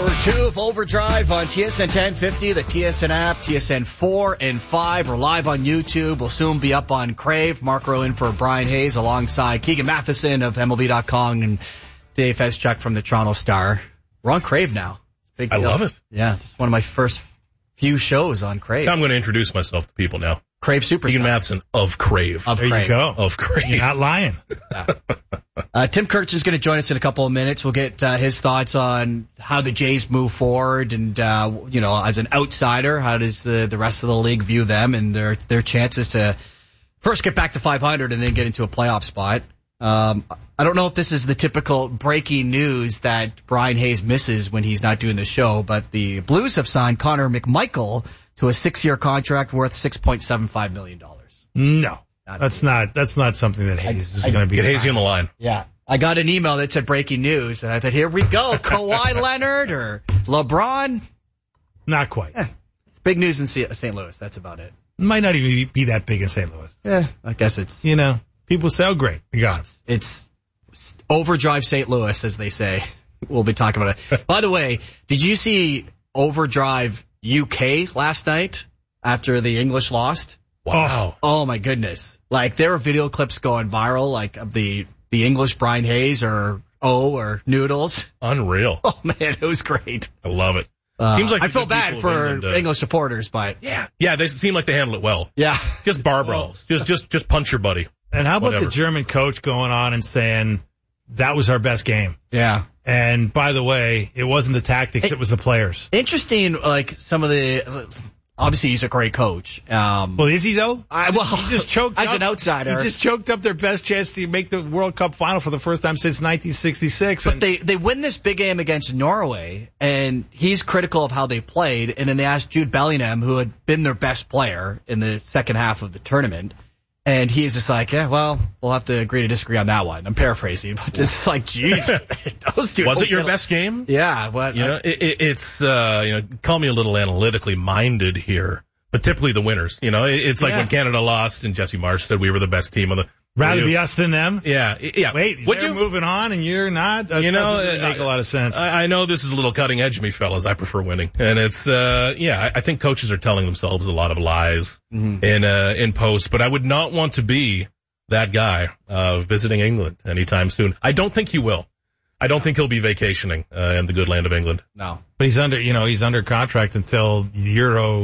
Hour 2 of Overdrive on TSN 1050, the TSN app, TSN 4 and 5. We're live on YouTube. We'll soon be up on Crave. Mark Rowe in for Brian Hayes alongside Keegan Matheson of MLB.com and Dave Feschuk from the Toronto Star. We're on Crave now. Big deal. I love it. Yeah, it's one of my first few shows on Crave. So I'm going to introduce myself to people now. Crave Superstar. Keegan Matheson of Crave. There you go. Of Crave. You're not lying. Yeah. Tim Kurkjian's going to join us in a couple of minutes. We'll get his thoughts on how the Jays move forward and, as an outsider, how does the rest of the league view them and their chances to first get back to 500 and then get into a playoff spot. I don't know if this is the typical breaking news that Brian Hayes misses when he's not doing the show, but the Blues have signed Connor McMichael to a 6-year contract worth $6.75 million. No. That's not something that Hayes is going to be. Get Hayes on the line. Yeah. I got an email that said breaking news, and I thought, here we go. Kawhi Leonard or LeBron? Not quite. It's big news in St. Louis. That's about it. Might not even be that big in St. Louis. Yeah, I guess it's... people say, oh, great, we got it. It's Overdrive St. Louis, as they say. We'll be talking about it. By the way, did you see Overdrive UK last night after the English lost? Wow. Oh my goodness. Like, there were video clips going viral, like, of the English Brian Hayes or Noodles. Unreal. Oh man, it was great. I love it. Seems like I feel bad for English supporters, but yeah, they seem like they handle it well. Yeah. Just bar brawls. Just punch your buddy. And how about the German coach going on and saying, that was our best game? Yeah. And by the way, it wasn't the tactics, it was the players. Interesting, like, some of the... Obviously, he's a great coach. Well, is he, though? He just choked as an outsider. He just choked up their best chance to make the World Cup final for the first time since 1966. But they win this big game against Norway, and he's critical of how they played. And then they asked Jude Bellingham, who had been their best player in the second half of the tournament. And he's just like, yeah, well, we'll have to agree to disagree on that one. I'm paraphrasing, but just like, geez. Was it your best game? Yeah. But, it's call me a little analytically minded here, but typically the winners, it's like when Canada lost and Jesse Marsh said we were the best team on the... Rather be us than them? Yeah. Wait, they're moving on and you're not? That doesn't really make a lot of sense. I know this is a little cutting edge of me, fellas. I prefer winning. And it's, I think coaches are telling themselves a lot of lies in post, but I would not want to be that guy, visiting England anytime soon. I don't think he will. I don't think he'll be vacationing, in the good land of England. No. But he's under contract until Euro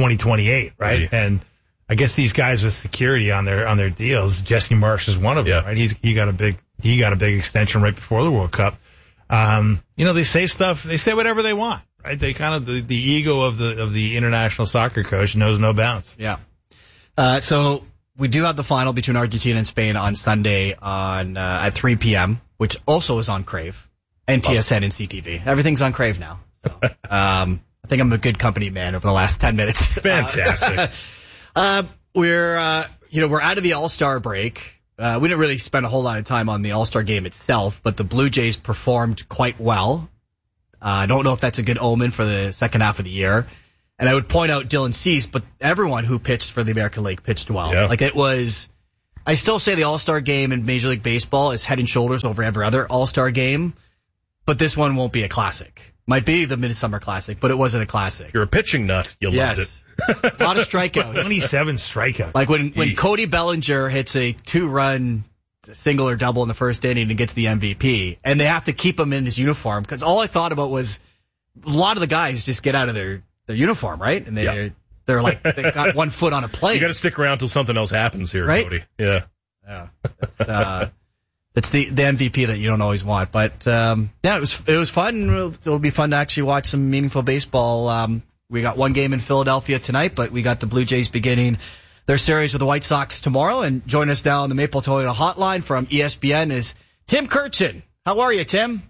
2028, right? Yeah. And I guess these guys with security on their deals, Jesse Marsh is one of them, right? He got a big extension right before the World Cup. They say whatever they want, right? They kind of, the ego of the international soccer coach knows no bounds. Yeah. So we do have the final between Argentina and Spain on Sunday at 3 p.m., which also is on Crave and TSN and CTV. Everything's on Crave now. So, I think I'm a good company man over the last 10 minutes. Fantastic. We're out of the All-Star break. We didn't really spend a whole lot of time on the All-Star game itself, but the Blue Jays performed quite well. I don't know if that's a good omen for the second half of the year. And I would point out Dylan Cease, but everyone who pitched for the American League pitched well. Yeah. Like, it was, I still say the All-Star game in Major League Baseball is head and shoulders over every other All-Star game, but this one won't be a classic. Might be the Midsummer Classic, but it wasn't a classic. You're a pitching nut. You loved it. A lot of strikeouts. 27 strikeouts. Like when Cody Bellinger hits a 2-run single or double in the first inning and gets the MVP, and they have to keep him in his uniform, because all I thought about was a lot of the guys just get out of their uniform, right? And they're like, they got one foot on a plate. You got to stick around till something else happens here, right? Cody. Yeah. That's the MVP that you don't always want. But it was fun. It'll be fun to actually watch some meaningful baseball. We got one game in Philadelphia tonight, but we got the Blue Jays beginning their series with the White Sox tomorrow. And join us now on the Maple Toyota hotline from ESPN is Tim Kurkjian. How are you, Tim?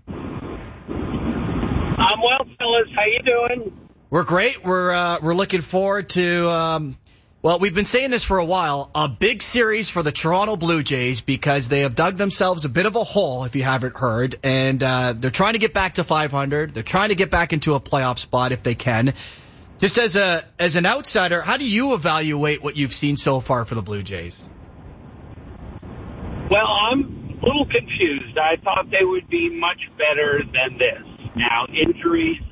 I'm well, fellas. How you doing? We're great. We're looking forward to we've been saying this for a while, a big series for the Toronto Blue Jays, because they have dug themselves a bit of a hole, if you haven't heard, and they're trying to get back to 500. They're trying to get back into a playoff spot if they can. Just as an outsider, how do you evaluate what you've seen so far for the Blue Jays? Well, I'm a little confused. I thought they would be much better than this. Now, injuries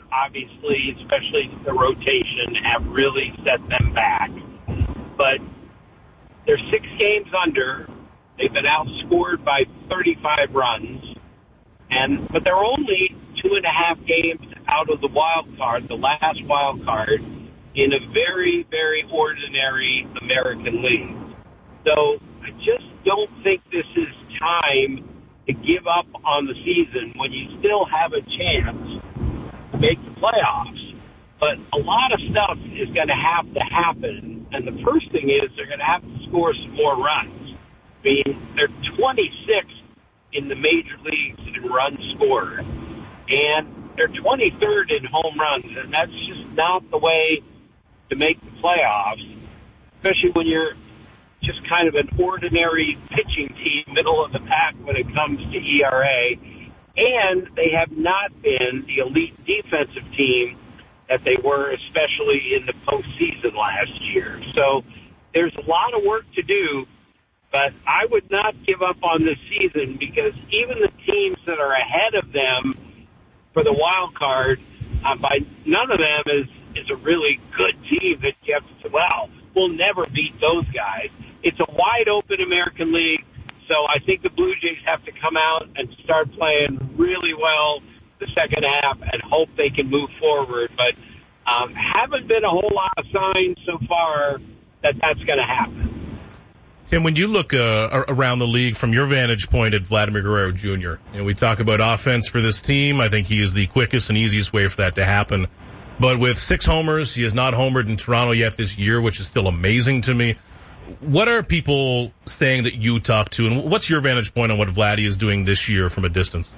obviously, especially the rotation, have really set them back. But they're 6 games under. They've been outscored by 35 runs. But they're only 2.5 games out of the wild card, the last wild card, in a very, very ordinary American League. So I just don't think this is time to give up on the season when you still have a chance to make the playoffs. But a lot of stuff is going to have to happen. And the first thing is they're going to have to score some more runs. I mean, they're 26th in the major leagues in runs scored. And they're 23rd in home runs. And that's just not the way to make the playoffs, especially when you're just kind of an ordinary pitching team, middle of the pack when it comes to ERA. And they have not been the elite defensive team that they were, especially in the postseason last year. So there's a lot of work to do, but I would not give up on this season because even the teams that are ahead of them for the wild card, by none of them is a really good team that you have to say, well, we'll never beat those guys. It's a wide-open American League, so I think the Blue Jays have to come out and start playing really well the second half and hope they can move forward. But haven't been a whole lot of signs so far that that's going to happen. Tim, when you look around the league from your vantage point at Vladimir Guerrero Jr., we talk about offense for this team. I think he is the quickest and easiest way for that to happen. But with 6 homers, he has not homered in Toronto yet this year, which is still amazing to me. What are people saying that you talk to, and what's your vantage point on what Vladdy is doing this year from a distance?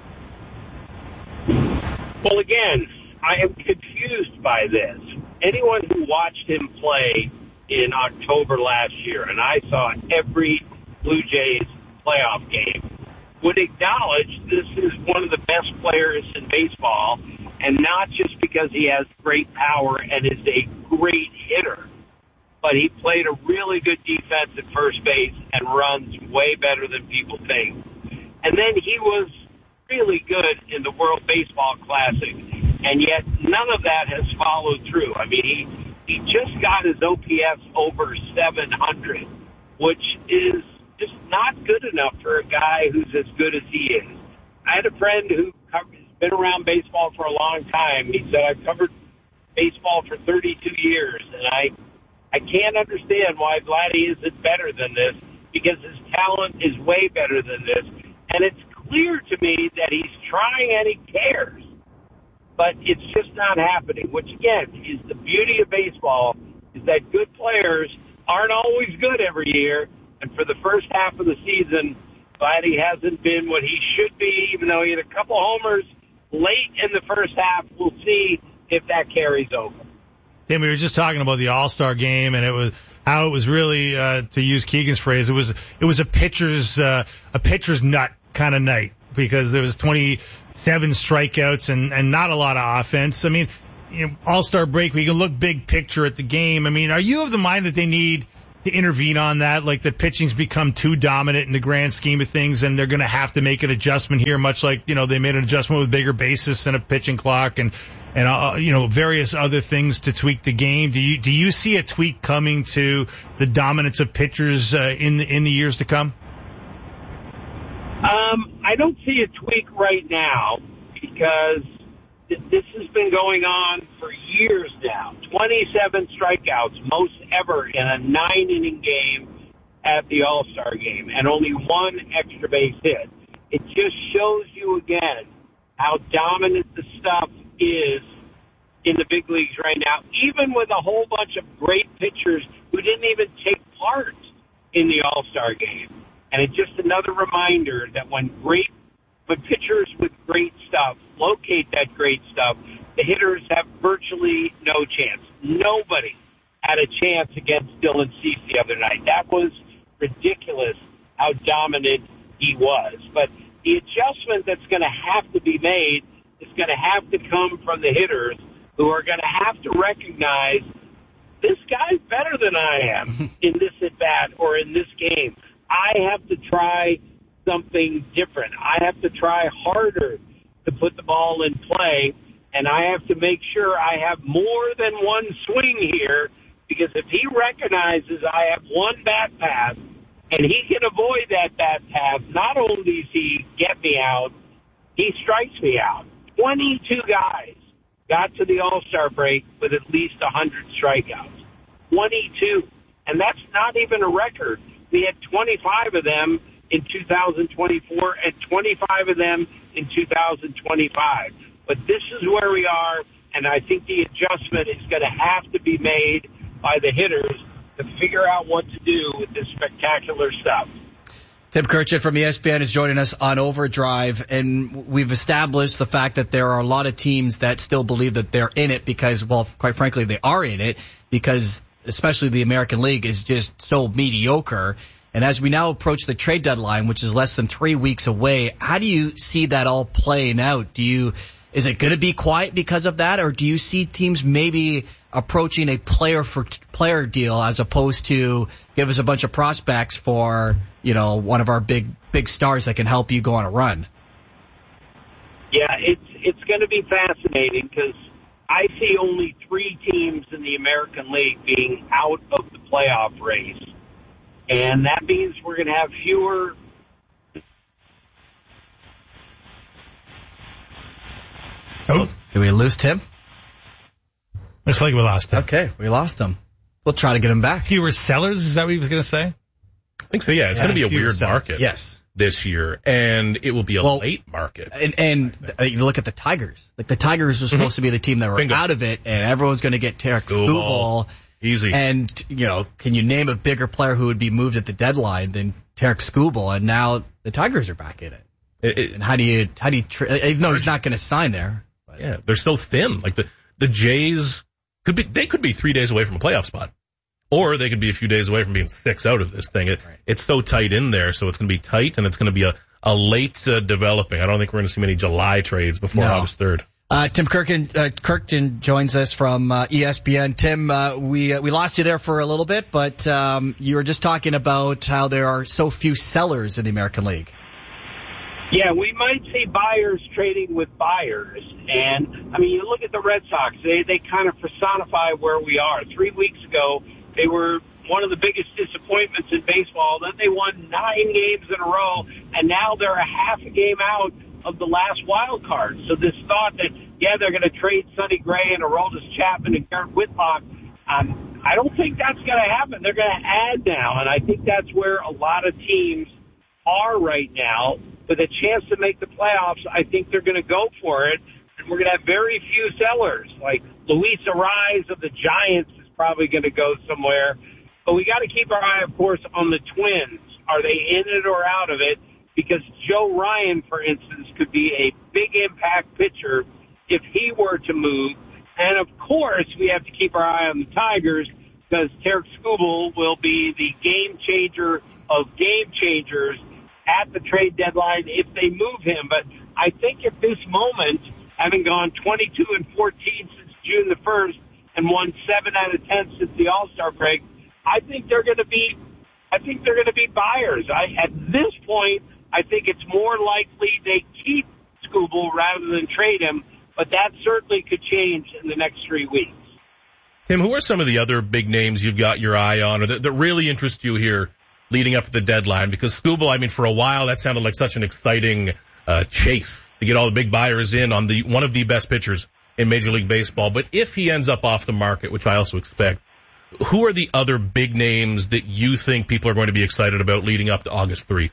Well, again, I am confused by this. Anyone who watched him play in October last year, and I saw every Blue Jays playoff game, would acknowledge this is one of the best players in baseball, and not just because he has great power and is a great hitter, but he played a really good defense at first base and runs way better than people think. And then he was really good in the World Baseball Classic, and yet none of that has followed through. I mean, he just got his OPS over 700, which is just not good enough for a guy who's as good as he is. I had a friend who has been around baseball for a long time. He said, I've covered baseball for 32 years, and I can't understand why Vladdy isn't better than this, because his talent is way better than this. And it's clear to me that he's trying and he cares. But it's just not happening, which, again, is the beauty of baseball, is that good players aren't always good every year. And for the first half of the season, Vladdy hasn't been what he should be, even though he had a couple homers late in the first half. We'll see if that carries over. Tim, we were just talking about the All-Star game, and it was how it was really, to use Keegan's phrase, it was a pitcher's nut kind of night, because there was 27 strikeouts and not a lot of offense. I mean, All-Star break, we can look big picture at the game. I mean, are you of the mind that they need to intervene on that, like the pitching's become too dominant in the grand scheme of things, and they're going to have to make an adjustment here, much like, they made an adjustment with bigger bases and a pitching clock and various other things to tweak the game. Do you see a tweak coming to the dominance of pitchers in the years to come? I don't see a tweak right now, because this has been going on for years now. 27 strikeouts, most ever in a 9-inning game at the All-Star game, and only 1 extra base hit. It just shows you again how dominant the stuff is in the big leagues right now, even with a whole bunch of great pitchers who didn't even take part in the All-Star game. And it's just another reminder that when pitchers with great stuff locate that great stuff, the hitters have virtually no chance. Nobody had a chance against Dylan Cease the other night. That was ridiculous how dominant he was. But the adjustment that's going to have to be made is going to have to come from the hitters, who are going to have to recognize this guy's better than I am in this at-bat or in this game. I have to try something different. I have to try harder to put the ball in play. and I have to make sure I have more than one swing here, because if he recognizes I have one bat pass and he can avoid that bat pass, not only does he get me out, he strikes me out. 22 guys got to the All-Star break with at least 100 strikeouts. 22. And that's not even a record. We had 25 of them in 2024 and 25 of them in 2025. But this is where we are, and I think the adjustment is going to have to be made by the hitters to figure out what to do with this spectacular stuff. Tim Kurkjian from ESPN is joining us on Overdrive, and we've established the fact that there are a lot of teams that still believe that they're in it because, well, quite frankly, they are in it because especially the American League is just so mediocre. And as we now approach the trade deadline, which is less than 3 weeks away, how do you see that all playing out? Is it going to be quiet because of that, or do you see teams maybe approaching a player-for-player deal as opposed to give us a bunch of prospects for, one of our big stars that can help you go on a run? Yeah, it's going to be fascinating because I see only 3 teams in the American League being out of the playoff race, and that means we're going to have fewer. Oh, did we lose Tim? Looks like we lost him. Okay, we lost him. We'll try to get him back. Fewer sellers, is that what he was going to say? I think so, yeah. It's going to be a weird market. Yes. This year, and it will be a late market. And you look at the Tigers. Like, the Tigers were supposed to be the team that were out of it, and everyone's going to get Tarik Skubal. Easy. And, can you name a bigger player who would be moved at the deadline than Tarik Skubal? And now the Tigers are back in it. And how do you even though he's not going to sign there. But. Yeah, they're so thin. Like, the Jays could be 3 days away from a playoff spot. Or they could be a few days away from being 6 out of this thing. It's so tight in there, so it's going to be tight, and it's going to be a late developing. I don't think we're going to see many July trades before August 3rd. Tim Kurkjian joins us from ESPN. Tim, we lost you there for a little bit, but you were just talking about how there are so few sellers in the American League. Yeah, we might see buyers trading with buyers. And, you look at the Red Sox. They kind of personify where we are. 3 weeks ago, they were one of the biggest disappointments in baseball. Then they won 9 games in a row, and now they're a half a game out of the last wild card. So this thought that, they're going to trade Sonny Gray and Aroldis Chapman and Garrett Whitlock, I don't think that's going to happen. They're going to add now, and I think that's where a lot of teams are right now. With a chance to make the playoffs, I think they're going to go for it, and we're going to have very few sellers. Like Luis Arraez of the Giants is probably going to go somewhere. But we got to keep our eye, of course, on the Twins. Are they in it or out of it? Because Joe Ryan, for instance, could be a big impact pitcher if he were to move. And, of course, we have to keep our eye on the Tigers because Tarik Skubal will be the game changer of game changers at the trade deadline if they move him. But I think at this moment, having gone 22-14 since June the 1st and won 7 out of 10 since the All-Star break, I think they're going to be buyers. At this point, I think it's more likely they keep Skubal rather than trade him, but that certainly could change in the next 3 weeks. Tim, who are some of the other big names you've got your eye on or that really interest you here leading up to the deadline? Because Skubal, for a while, that sounded like such an exciting chase to get all the big buyers in on one of the best pitchers in Major League Baseball. But if he ends up off the market, which I also expect, who are the other big names that you think people are going to be excited about leading up to August 3?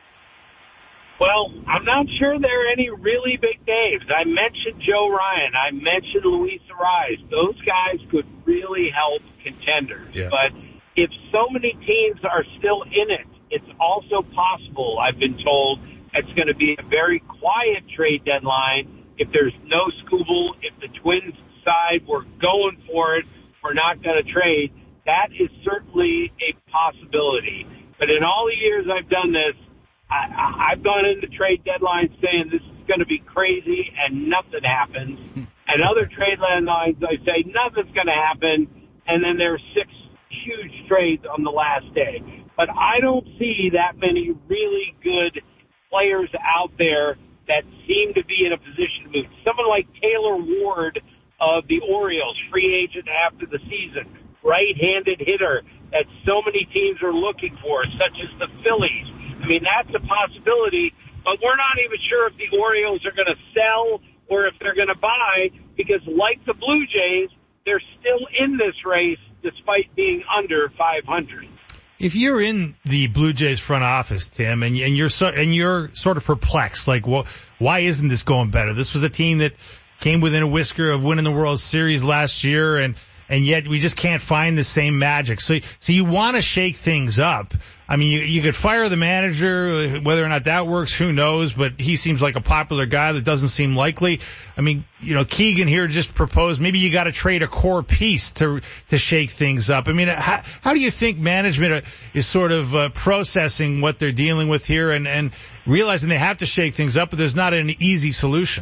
Well, I'm not sure there are any really big names. I mentioned Joe Ryan. I mentioned Luis Arraez. Those guys could really help contenders. Yeah. But if so many teams are still in it, it's also possible, I've been told, it's going to be a very quiet trade deadline. If there's no Skubal, if the Twins decide we're going for it, we're not going to trade, that is certainly a possibility. But in all the years I've done this, I've gone into trade deadlines saying this is going to be crazy and nothing happens. And other trade deadlines, I say nothing's going to happen, and then there are 6 huge trades on the last day. But I don't see that many really good players out there that seem to be in a position to move. Someone like Taylor Ward of the Orioles, free agent after the season, right-handed hitter that so many teams are looking for, such as the Phillies. I mean, that's a possibility, but we're not even sure if the Orioles are going to sell or if they're going to buy, because like the Blue Jays, they're still in this race despite being under 500. If you're in the Blue Jays front office, Tim, and you're sort of perplexed, like, well, why isn't this going better? This was a team that came within a whisker of winning the World Series last year, and yet we just can't find the same magic. So you want to shake things up. I mean, you could fire the manager, whether or not that works, who knows, but he seems like a popular guy that doesn't seem likely. I mean, Keegan here just proposed maybe you got to trade a core piece to shake things up. I mean, how do you think management is sort of processing what they're dealing with here and realizing they have to shake things up, but there's not an easy solution?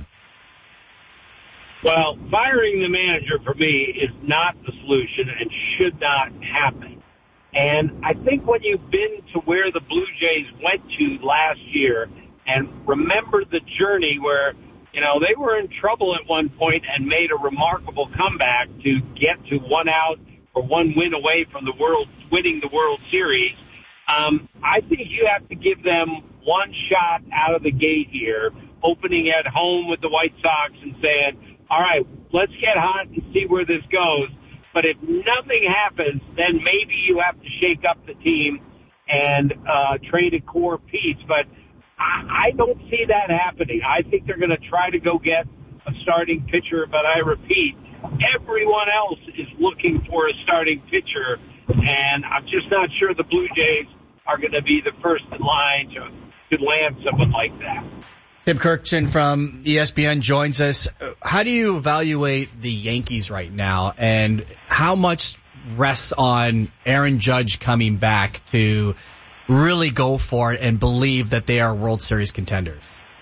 Well, firing the manager for me is not the solution and should not happen. And I think when you've been to where the Blue Jays went to last year and remember the journey where, they were in trouble at one point and made a remarkable comeback to get to one out or one win away from winning the World Series, I think you have to give them one shot out of the gate here, opening at home with the White Sox and saying, all right, let's get hot and see where this goes. But if nothing happens, then maybe you have to shake up the team and trade a core piece. But I don't see that happening. I think they're going to try to go get a starting pitcher. But I repeat, everyone else is looking for a starting pitcher. And I'm just not sure the Blue Jays are going to be the first in line to land someone like that. Tim Kurkjian from ESPN joins us. How do you evaluate the Yankees right now, and how much rests on Aaron Judge coming back to really go for it and believe that they are World Series contenders?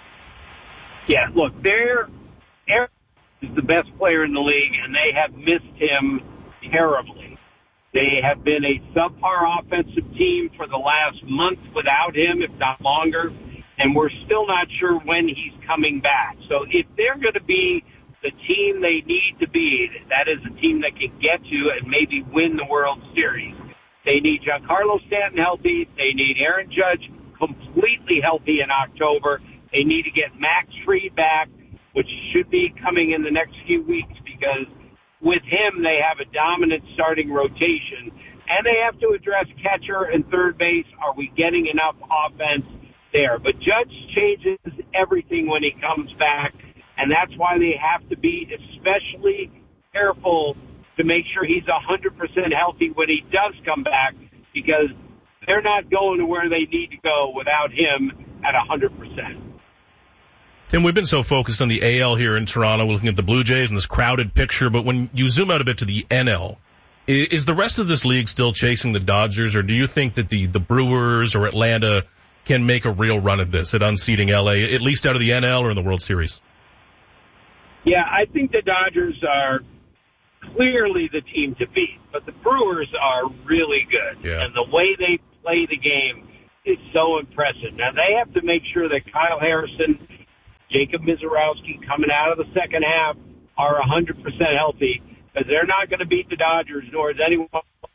Yeah, look, Aaron is the best player in the league, and they have missed him terribly. They have been a subpar offensive team for the last month without him, if not longer. And we're still not sure when he's coming back. So if they're going to be the team they need to be, that is a team that can get to and maybe win the World Series, they need Giancarlo Stanton healthy. They need Aaron Judge completely healthy in October. They need to get Max Fried back, which should be coming in the next few weeks, because with him they have a dominant starting rotation. And they have to address catcher and third base. Are we getting enough offense there? But Judge changes everything when he comes back, and that's why they have to be especially careful to make sure he's 100% healthy when he does come back, because they're not going to where they need to go without him at 100%. Tim, we've been so focused on the AL here in Toronto, looking at the Blue Jays and this crowded picture, but when you zoom out a bit to the NL, is the rest of this league still chasing the Dodgers, or do you think that the Brewers or Atlanta can make a real run at this, at unseating LA, at least out of the NL or in the World Series? Yeah, I think the Dodgers are clearly the team to beat, but the Brewers are really good. Yeah. And the way they play the game is so impressive. Now, they have to make sure that Kyle Harrison, Jacob Mizorowski coming out of the second half are 100% healthy, because they're not going to beat the Dodgers, nor is anyone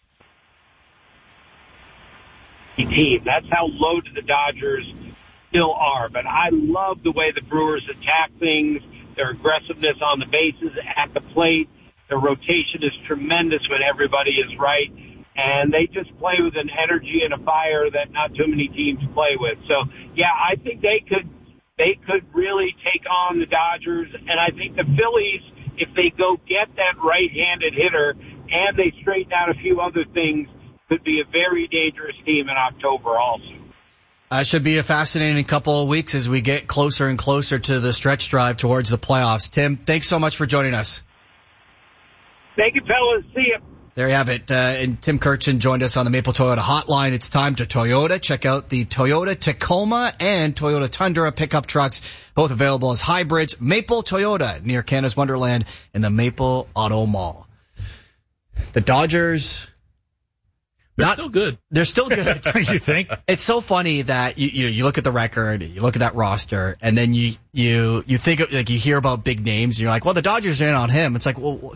team. That's how loaded the Dodgers still are. But I love the way the Brewers attack things, their aggressiveness on the bases, at the plate. Their rotation is tremendous when everybody is right. And they just play with an energy and a fire that not too many teams play with. So, yeah, I think they could really take on the Dodgers. And I think the Phillies, if they go get that right-handed hitter and they straighten out a few other things, could be a very dangerous team in October also. Should be a fascinating couple of weeks as we get closer and closer to the stretch drive towards the playoffs. Tim, thanks so much for joining us. Thank you, fellas. See you. There you have it. And Tim Kurkjian joined us on the Maple Toyota hotline. It's time to Toyota. Check out the Toyota Tacoma and Toyota Tundra pickup trucks, both available as hybrids. Maple Toyota near Canada's Wonderland in the Maple Auto Mall. The Dodgers They're still good. They're still good. You think? It's so funny that you look at the record, you look at that roster, and then you think of, like, you hear about big names, and you're like, well, the Dodgers are in on him. It's like, well,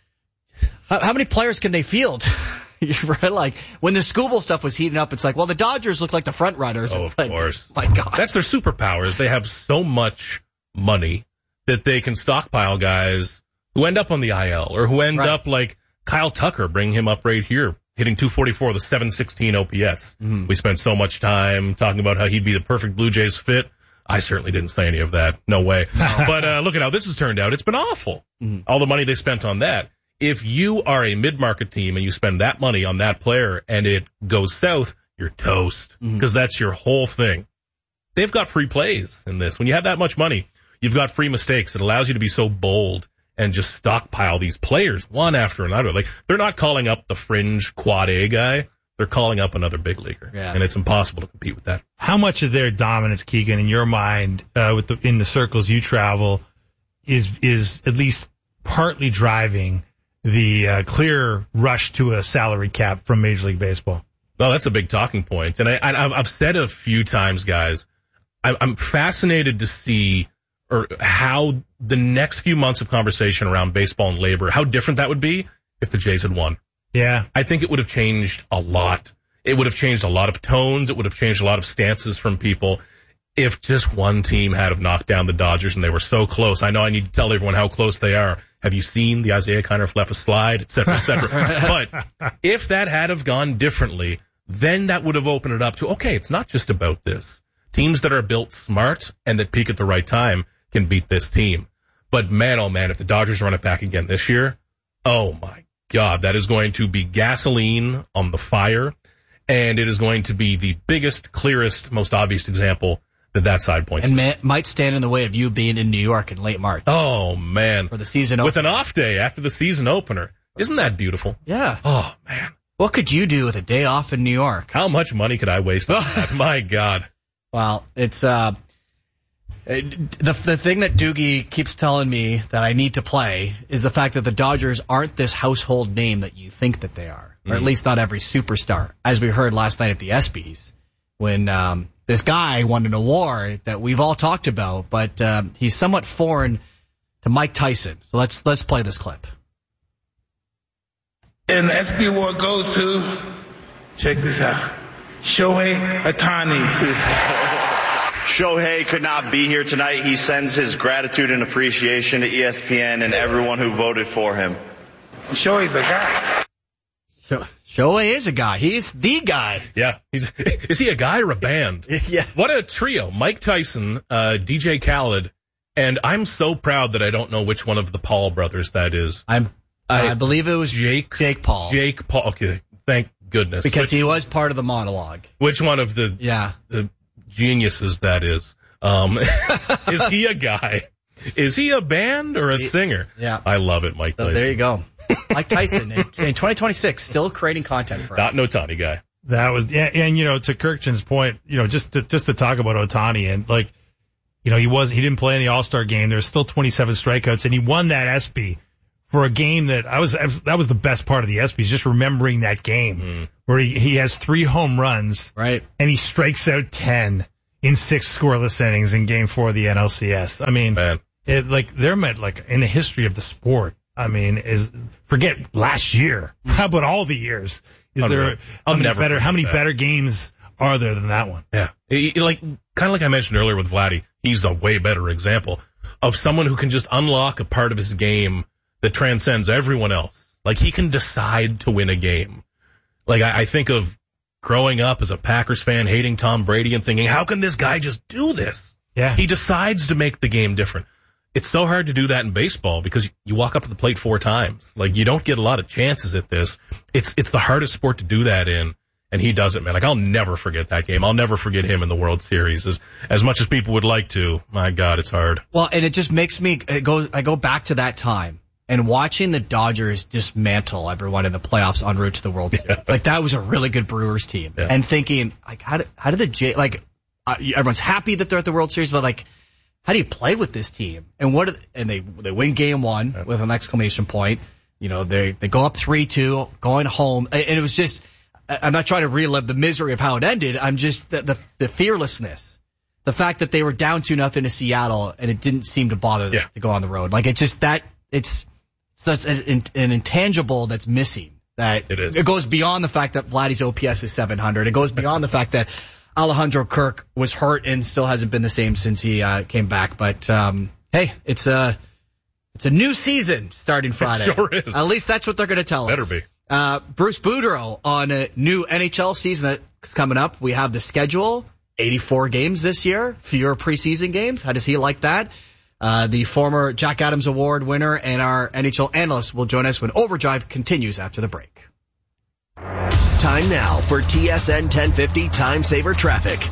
how many players can they field? Right? Like, when the Scooble stuff was heating up, it's like, well, the Dodgers look like the front runners. Oh, of course. My God. That's their superpowers. They have so much money that they can stockpile guys who end up on the IL or who end up like Kyle Tucker, bring him up right here, hitting 244 with a 716 OPS. Mm-hmm. We spent so much time talking about how he'd be the perfect Blue Jays fit. I certainly didn't say any of that. No way. But look at how this has turned out. It's been awful. Mm-hmm. All the money they spent on that. If you are a mid-market team and you spend that money on that player and it goes south, you're toast, because that's your whole thing. They've got free plays in this. When you have that much money, you've got free mistakes. It allows you to be so bold and just stockpile these players one after another. Like, they're not calling up the fringe quad A guy. They're calling up another big leaguer. Yeah. And it's impossible to compete with that. How much of their dominance, Keegan, in your mind, in the circles you travel, is at least partly driving the clear rush to a salary cap from Major League Baseball? Well, that's a big talking point. And I've said a few times, guys, I'm fascinated to see how the next few months of conversation around baseball and labor, how different that would be if the Jays had won. Yeah. I think it would have changed a lot. It would have changed a lot of tones. It would have changed a lot of stances from people if just one team had have knocked down the Dodgers and they were so close. I know I need to tell everyone how close they are. Have you seen the Isaiah Kiner Flefa slide, et cetera, et cetera? But if that had have gone differently, then that would have opened it up to, okay, it's not just about this. Teams that are built smart and that peak at the right time can beat this team. But man, oh man, if the Dodgers run it back again this year, oh my God, that is going to be gasoline on the fire. And it is going to be the biggest, clearest, most obvious example that side points. And might stand in the way of you being in New York in late March. Oh man. For the season opener. With an off day after the season opener. Isn't that beautiful? Yeah. Oh man. What could you do with a day off in New York? How much money could I waste on that? My God. Well, it's, the thing that Doogie keeps telling me that I need to play is the fact that the Dodgers aren't this household name that you think that they are. Or at least not every superstar. As we heard last night at the ESPYs, when, this guy won an award that we've all talked about, but, he's somewhat foreign to Mike Tyson. So let's play this clip. And the ESPY award goes to, check this out, Shohei Ohtani. Shohei could not be here tonight. He sends his gratitude and appreciation to ESPN and everyone who voted for him. Shohei's a guy. Shohei is a guy. He's the guy. Yeah. Is he a guy or a band? Yeah. What a trio. Mike Tyson, DJ Khaled, and I'm so proud that I don't know which one of the Paul brothers that is. I believe it was Jake Paul. Jake Paul. Okay. Thank goodness. Because he was part of the monologue. Which one of the geniuses that is? Is he a guy? Is he a band or a singer? Yeah. I love it, Mike Tyson. There you go. Mike Tyson in 2026, still creating content for us. Not an Ohtani guy. That was, and to Kirkchen's point, just to talk about Ohtani and he didn't play in the All-Star game. There's still 27 strikeouts and he won that ESPY for a game that that was the best part of the ESPYs, just remembering that game where he has 3 home runs. Right. And he strikes out 10 in 6 scoreless innings in game 4 of the NLCS. I mean, they're meant in the history of the sport. I mean, forget last year. How about all the years? How many better games are there than that one? Yeah. Kind of like I mentioned earlier with Vladdy, he's a way better example of someone who can just unlock a part of his game that transcends everyone else. Like, he can decide to win a game. Like, I think of growing up as a Packers fan, hating Tom Brady and thinking, how can this guy just do this? Yeah. He decides to make the game different. It's so hard to do that in baseball because you walk up to the plate 4 times. Like, you don't get a lot of chances at this. It's the hardest sport to do that in, and he does it, man. Like, I'll never forget that game. I'll never forget him in the World Series. As much as people would like to, my God, it's hard. Well, and it just makes me I go back to that time. And watching the Dodgers dismantle everyone in the playoffs en route to the World Series, that was a really good Brewers team. Yeah. And thinking, how did the Jays, everyone's happy that they're at the World Series, but how do you play with this team? And they win game 1 with an exclamation point. They go up 3-2 going home. And it was just, I'm not trying to relive the misery of how it ended. I'm just the fearlessness, the fact that they were down 2-0 to Seattle and it didn't seem to bother them to go on the road. Like it's just that it's an intangible that's missing. That it is. It goes beyond the fact that Vladdy's OPS is 700. It goes beyond the fact that Alejandro Kirk was hurt and still hasn't been the same since he came back. But hey, it's a new season starting Friday. It sure is. At least that's what they're going to tell us. Better be. Bruce Boudreau on a new NHL season that's coming up. We have the schedule, 84 games this year, fewer preseason games. How does he like that? The former Jack Adams Award winner and our NHL analyst will join us when Overdrive continues after the break. Time now for TSN 1050 Time Saver Traffic.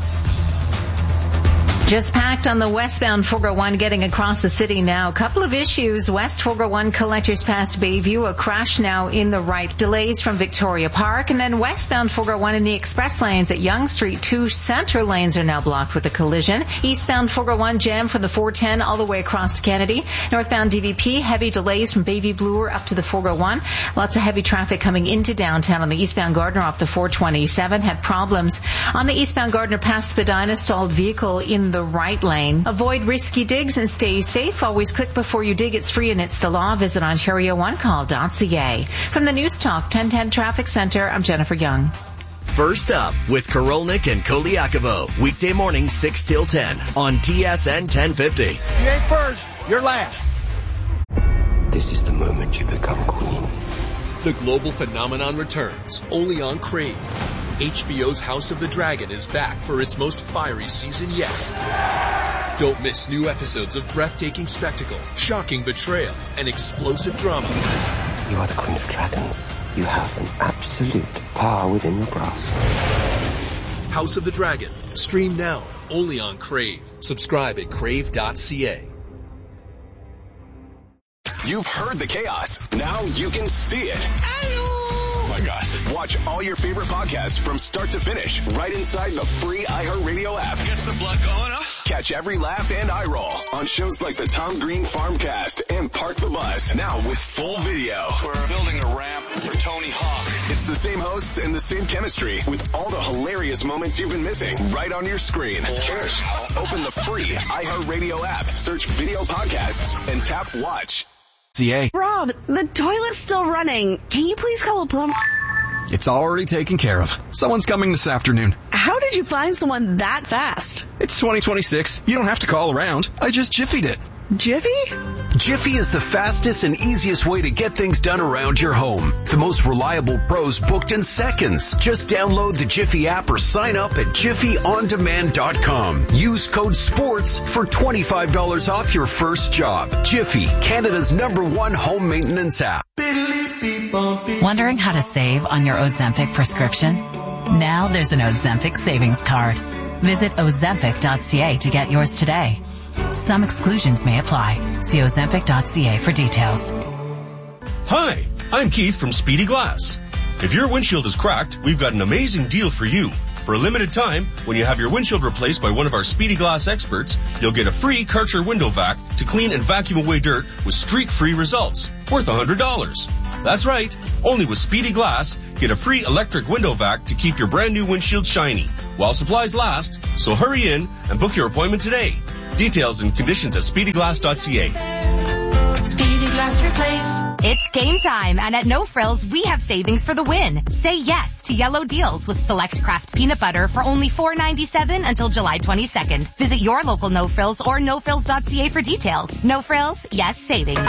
Just packed on the westbound 401 getting across the city now. A couple of issues. West 401 collectors past Bayview. A crash now in the right. Delays from Victoria Park. And then westbound 401 in the express lanes at Yonge Street. 2 center lanes are now blocked with a collision. Eastbound 401 jam from the 410 all the way across to Kennedy. Northbound DVP, heavy delays from Bayview Bloor up to the 401. Lots of heavy traffic coming into downtown on the eastbound Gardner off the 427. Had problems on the eastbound Gardner past Spadina. Stalled vehicle in the right lane. Avoid risky digs and stay safe. Always click before you dig. It's free and it's the law. Visit OntarioOneCall.ca. From the News Talk 1010 Traffic Center, I'm Jennifer Young. First up with Korolnik and Koliakovo. Weekday morning 6 till 10 on TSN 1050. You ain't first, you're last. This is the moment you become queen. The global phenomenon returns, only on Crave. HBO's House of the Dragon is back for its most fiery season yet. Don't miss new episodes of breathtaking spectacle, shocking betrayal, and explosive drama. You are the Queen of Dragons. You have an absolute power within your grasp. House of the Dragon. Stream now, only on Crave. Subscribe at crave.ca. You've heard the chaos. Now you can see it. Oh my gosh. Watch all your favorite podcasts from start to finish right inside the free iHeartRadio app. Gets the blood going, huh? Catch every laugh and eye roll on shows like the Tom Green Farmcast and Park the Bus. Now with full video. We're building a ramp for Tony Hawk. It's the same hosts and the same chemistry with all the hilarious moments you've been missing right on your screen. Cheers. Open the free iHeartRadio app, search video podcasts, and tap watch. Rob, the toilet's still running. Can you please call a plumber? It's already taken care of. Someone's coming this afternoon. How did you find someone that fast? It's 2026. You don't have to call around. I just Jiffied it. Jiffy? Jiffy is the fastest and easiest way to get things done around your home. The most reliable pros booked in seconds. Just download the Jiffy app or sign up at JiffyOnDemand.com. Use code SPORTS for $25 off your first job. Jiffy, Canada's #1 home maintenance app. Wondering how to save on your Ozempic prescription? Now there's an Ozempic savings card. Visit Ozempic.ca to get yours today. Some exclusions may apply. See Ozempic.ca for details. Hi, I'm Keith from Speedy Glass. If your windshield is cracked, we've got an amazing deal for you. For a limited time, when you have your windshield replaced by one of our Speedy Glass experts, you'll get a free Karcher window vac to clean and vacuum away dirt with streak-free results, worth $100. That's right. Only with Speedy Glass, get a free electric window vac to keep your brand new windshield shiny while supplies last. So hurry in and book your appointment today. Details and conditions at speedyglass.ca. Speedy Glass Replace. It's game time, and at No Frills, we have savings for the win. Say yes to yellow deals with select Kraft peanut butter for only $4.97 until July 22nd. Visit your local No Frills or nofrills.ca for details. No Frills, yes savings.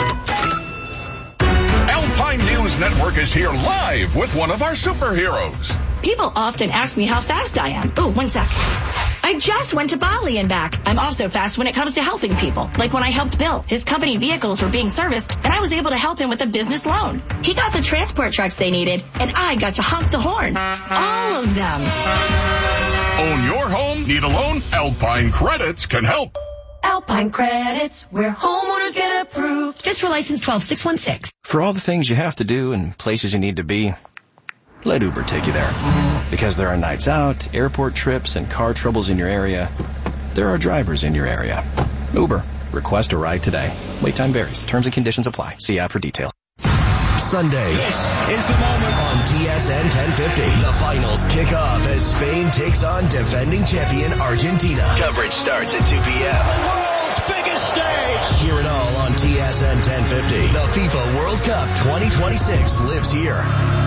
Alpine News Network is here live with one of our superheroes. People often ask me how fast I am. Oh, 1 sec. I just went to Bali and back. I'm also fast when it comes to helping people. Like when I helped Bill. His company vehicles were being serviced, and I was able to help him with a business loan. He got the transport trucks they needed, and I got to honk the horn. All of them. Own your home? Need a loan? Alpine Credits can help. Alpine Credits, where homeowners get approved. Just for license 12616. For all the things you have to do and places you need to be, let Uber take you there. Because there are nights out, airport trips, and car troubles in your area, there are drivers in your area. Uber. Request a ride today. Wait time varies. Terms and conditions apply. See app for details. Sunday. This is the moment on TSN 1050. The finals kick off as Spain takes on defending champion Argentina. Coverage starts at 2 p.m. The world's biggest stage. Hear it all on TSN 1050. The FIFA World Cup 2026 lives here.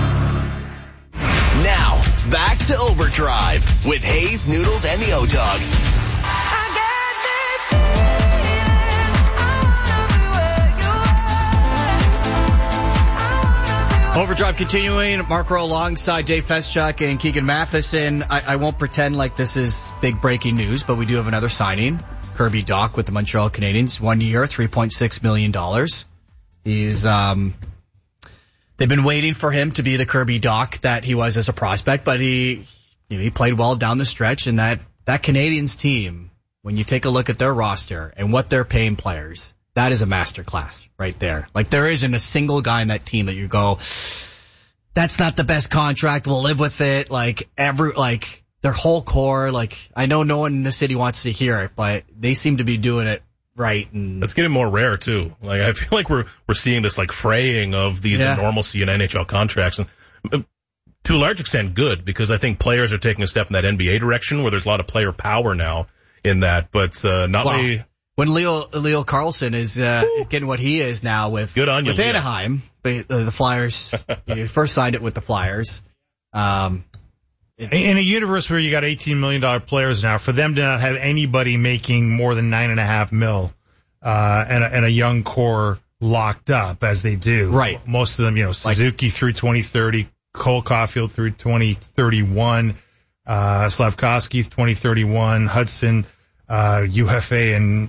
Now, back to Overdrive with Hayes, Noodles, and the O-Dog. Overdrive continuing. Mark Rowe alongside Dave Feschuk and Keegan Matheson. I won't pretend like this is big breaking news, but we do have another signing. Kirby Dach with the Montreal Canadiens. 1 year, $3.6 million. He's, they've been waiting for him to be the Kirby Dach that he was as a prospect, but he played well down the stretch, and that Canadiens team, when you take a look at their roster and what they're paying players, that is a masterclass right there. Like, there isn't a single guy in that team that you go, that's not the best contract, we'll live with it. Their whole core, I know no one in the city wants to hear it, but they seem to be doing it right. And it's getting more rare too. I feel like we're seeing this fraying of the normalcy in NHL contracts, and to a large extent good, because I think players are taking a step in that NBA direction where there's a lot of player power now in that, but when Leo Carlsson is getting what he is now with Anaheim, the Flyers, he first signed it with the Flyers. In a universe where you got $18 million players now, for them to not have anybody making more than $9.5 million, and a young core locked up as they do. Right. Most of them, Suzuki through 2030, Cole Caulfield through 2031, Slavkovsky 2031, Hudson, UFA in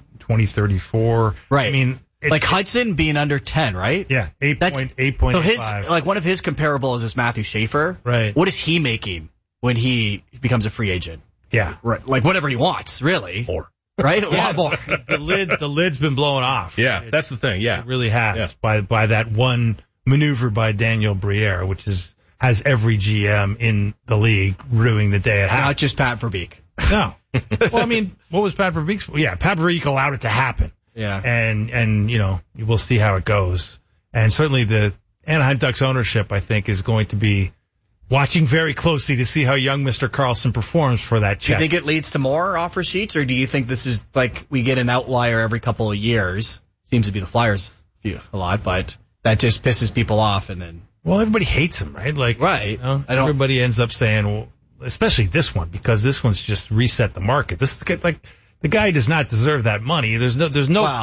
2034. Right. I mean, Hudson being under 10, right? Yeah. 8.85. So one of his comparables is Matthew Schaefer. Right. What is he making when he becomes a free agent? Yeah. Right. Whatever he wants, really. More. Right? A lot more. The lid's been blown off. Yeah, that's the thing. Yeah. It really has by that one maneuver by Daniel Briere, which has every GM in the league ruining the day at half. Not just Pat Verbeek. No. Well, I mean, what was Pat Verbeek's? Yeah, Pat Verbeek allowed it to happen. Yeah. And we'll see how it goes. And certainly the Anaheim Ducks ownership, I think, is going to be watching very closely to see how young Mr. Carlson performs for that check. Do you think it leads to more offer sheets, or do you think this is we get an outlier every couple of years? Seems to be the Flyers a lot, but that just pisses people off, and then. Well, everybody hates him, right? Right. Everybody ends up saying, well, especially this one, because this one's just reset the market. This the guy does not deserve that money. There's no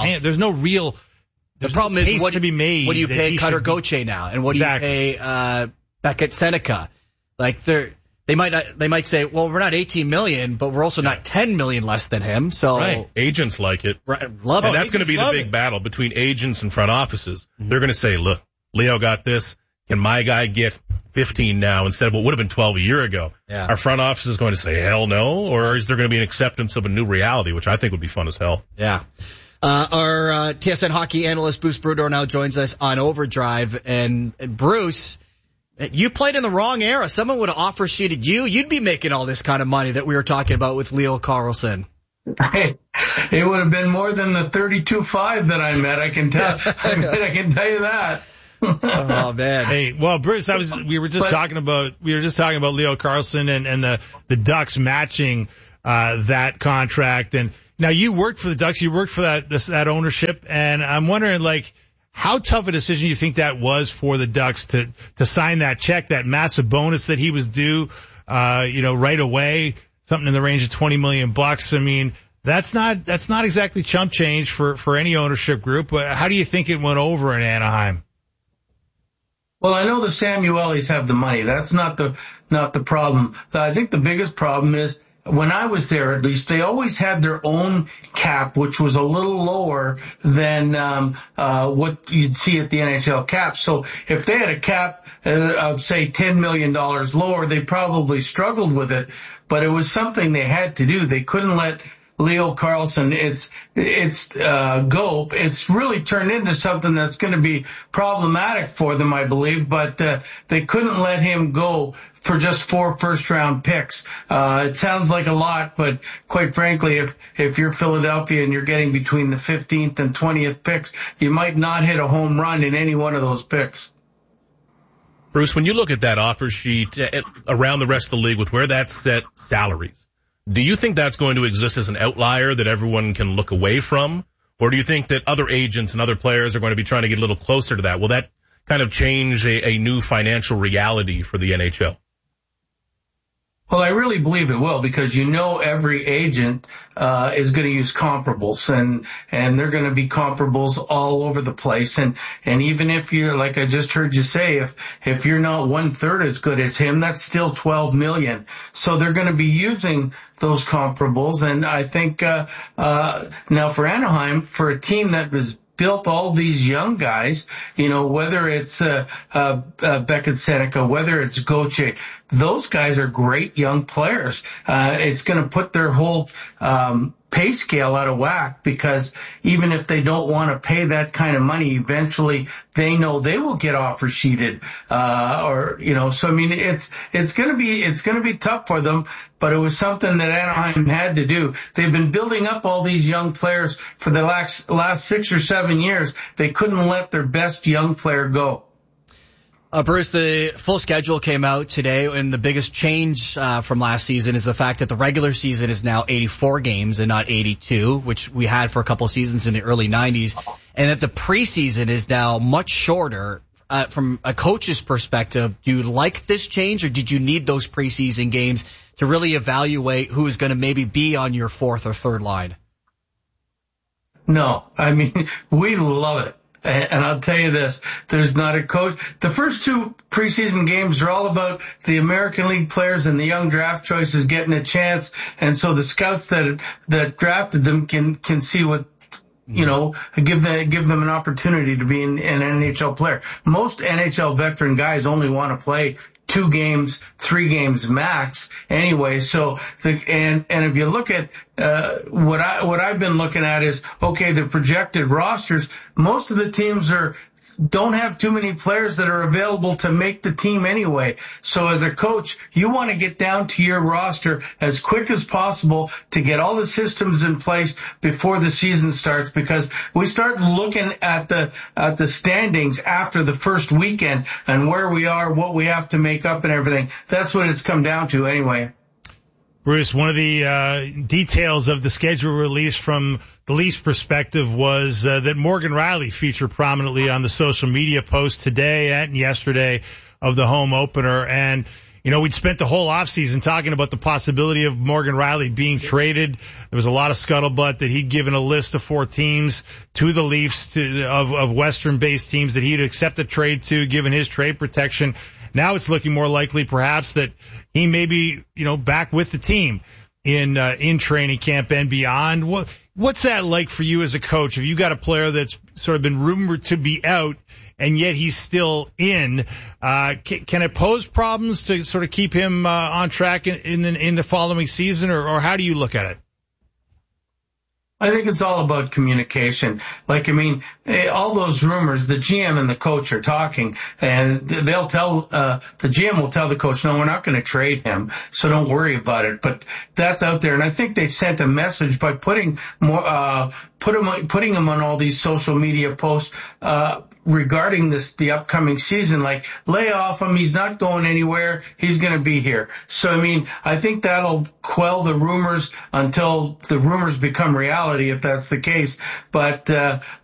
real. The problem is what to be made. What do you pay Cutter Gauthier now, and what do you pay Beckett Seneca? They might say, well, we're not 18 million, but we're also not 10 million less than him. So agents like it, love it, and that's going to be the big battle between agents and front offices. Mm-hmm. They're going to say, look, Leo got this. Can my guy get 15 now instead of what would have been 12 a year ago? Yeah. Our front office is going to say, hell no, or is there going to be an acceptance of a new reality, which I think would be fun as hell? Yeah. Our TSN hockey analyst, Bruce Brudor, now joins us on Overdrive. And Bruce, you played in the wrong era. Someone would have offer sheeted you. You'd be making all this kind of money that we were talking about with Leo Carlsson. It would have been more than the 32.5 that I met. I can tell. I can tell you that. Oh man! Hey, well, Bruce, we were just talking about Leo Carlsson and the Ducks matching that contract. And now you worked for the Ducks, you worked for that ownership, and I'm wondering how tough a decision you think that was for the Ducks to sign that check, that massive bonus that he was due, right away, something in the range of $20 million. I mean, that's not exactly chump change for any ownership group. How do you think it went over in Anaheim? Well, I know the Samuelis have the money. That's not the problem. I think the biggest problem is, when I was there, at least, they always had their own cap, which was a little lower than what you'd see at the NHL cap. So if they had a cap of, say, $10 million lower, they probably struggled with it. But it was something they had to do. They couldn't let Leo Carlsson, go. It's really turned into something that's going to be problematic for them, I believe, but they couldn't let him go for just 4 first-round picks. It sounds like a lot, but quite frankly, if you're Philadelphia and you're getting between the 15th and 20th picks, you might not hit a home run in any one of those picks. Bruce, when you look at that offer sheet around the rest of the league with where that's set salaries, do you think that's going to exist as an outlier that everyone can look away from? Or do you think that other agents and other players are going to be trying to get a little closer to that? Will that kind of change a new financial reality for the NHL? Well, I really believe it will, because every agent is going to use comparables, and they're going to be comparables all over the place. And even if you're, like I just heard you say, if you're not 1/3 as good as him, that's still $12 million. So they're going to be using those comparables. And I think now for Anaheim, for a team that was built all these young guys, whether it's Beckett Seneca, whether it's Gauthier, those guys are great young players. It's going to put their whole pay scale out of whack, because even if they don't want to pay that kind of money, eventually they know they will get offer sheeted. So I mean, it's going to be tough for them, but it was something that Anaheim had to do. They've been building up all these young players for the last 6 or 7 years. They couldn't let their best young player go. Bruce, the full schedule came out today, and the biggest change from last season is the fact that the regular season is now 84 games and not 82, which we had for a couple of seasons in the early 90s, and that the preseason is now much shorter. From a coach's perspective, do you like this change, or did you need those preseason games to really evaluate who is going to maybe be on your fourth or third line? No, I mean, we love it. And I'll tell you this, there's not a coach. The first 2 preseason games are all about the American League players and the young draft choices getting a chance. And so the scouts that drafted them can see what, give them an opportunity to be an NHL player. Most NHL veteran guys only want to play 2 games, 3 games max anyway. So and if you look at what I've been looking at is, okay, the projected rosters, most of the teams don't have too many players that are available to make the team anyway. So as a coach, you want to get down to your roster as quick as possible to get all the systems in place before the season starts, because we start looking at the standings after the first weekend and where we are, what we have to make up and everything. That's what it's come down to anyway. Bruce, one of the details of the schedule release from the Leafs perspective was that Morgan Rielly featured prominently on the social media posts today and yesterday of the home opener. And, we'd spent the whole offseason talking about the possibility of Morgan Rielly being traded. There was a lot of scuttlebutt that he'd given a list of 4 teams to the Leafs of Western-based teams that he'd accept a trade to, given his trade protection. Now it's looking more likely perhaps that he may be, back with the team in training camp and beyond. What's that like for you as a coach? Have you got a player that's sort of been rumored to be out and yet he's still in? Can it pose problems to sort of keep him on track in the following season, or how do you look at it? I think it's all about communication. All those rumors, the GM and the coach are talking, and they'll tell, the GM will tell the coach, no, we're not going to trade him, so don't worry about it. But that's out there, and I think they've sent a message by putting him on all these social media posts, regarding the upcoming season, like, lay off him, he's not going anywhere, he's going to be here. So, I think that'll quell the rumors until the rumors become reality, if that's the case. But